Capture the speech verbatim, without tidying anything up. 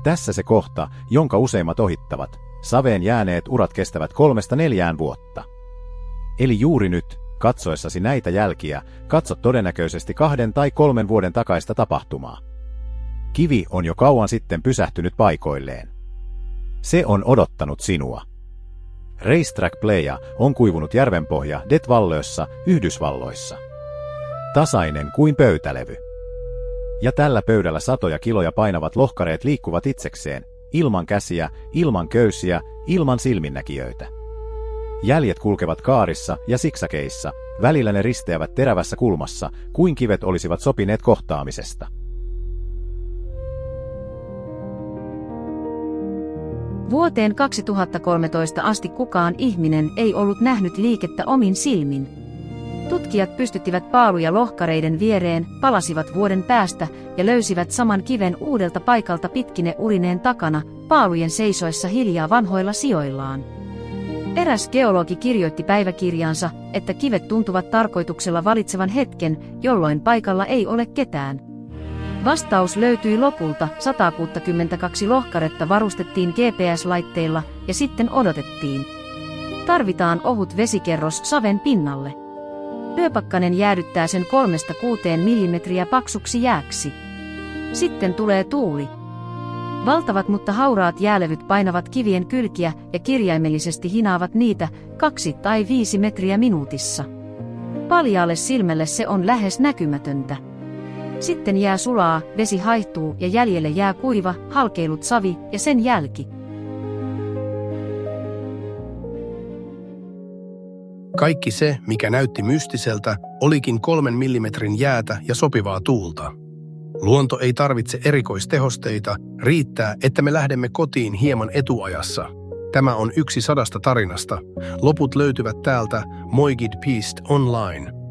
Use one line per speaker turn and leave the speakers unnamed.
Tässä se kohta, jonka useimmat ohittavat. Saveen jääneet urat kestävät kolmesta neljään vuotta. Eli juuri nyt, katsoessasi näitä jälkiä, katsot todennäköisesti kahden tai kolmen vuoden takaista tapahtumaa. Kivi on jo kauan sitten pysähtynyt paikoilleen. Se on odottanut sinua. Racetrack Playa on kuivunut järvenpohja Death Valleyssa, Yhdysvalloissa. Tasainen kuin pöytälevy. Ja tällä pöydällä satoja kiloja painavat lohkareet liikkuvat itsekseen, ilman käsiä, ilman köysiä, ilman silminnäkijöitä. Jäljet kulkevat kaarissa ja siksakeissa, välillä ne risteävät terävässä kulmassa, kuin kivet olisivat sopineet kohtaamisesta.
Vuoteen kaksituhattakolmetoista asti kukaan ihminen ei ollut nähnyt liikettä omin silmin. Tutkijat pystyttivät paaluja lohkareiden viereen, palasivat vuoden päästä ja löysivät saman kiven uudelta paikalta pitkine urineen takana, paalujen seisoessa hiljaa vanhoilla sijoillaan. Eräs geologi kirjoitti päiväkirjaansa, että kivet tuntuvat tarkoituksella valitsevan hetken, jolloin paikalla ei ole ketään. Vastaus löytyi lopulta, sata kuusikymmentäkaksi lohkaretta varustettiin G P S-laitteilla ja sitten odotettiin. Tarvitaan ohut vesikerros saven pinnalle. Yöpakkanen jäädyttää sen kolmesta kuuteen millimetriä paksuksi jääksi. Sitten tulee tuuli. Valtavat mutta hauraat jäälevyt painavat kivien kylkiä ja kirjaimellisesti hinaavat niitä kaksi tai viisi metriä minuutissa. Paljaalle silmälle se on lähes näkymätöntä. Sitten jää sulaa, vesi haihtuu ja jäljelle jää kuiva, halkeilut savi ja sen jälki.
Kaikki se, mikä näytti mystiseltä, olikin kolmen millimetrin jäätä ja sopivaa tuulta. Luonto ei tarvitse erikoistehosteita, riittää, että me lähdemme kotiin hieman etuajassa. Tämä on yksi sadasta tarinasta. Loput löytyvät täältä Moigid Piece Online.